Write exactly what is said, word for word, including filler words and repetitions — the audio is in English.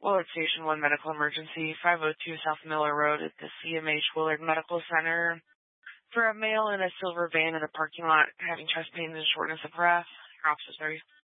Willard Station one Medical Emergency, five oh two South Miller Road at the C M H Willard Medical Center. For a male in a silver van in the parking lot having chest pains and shortness of breath, your officer's ready.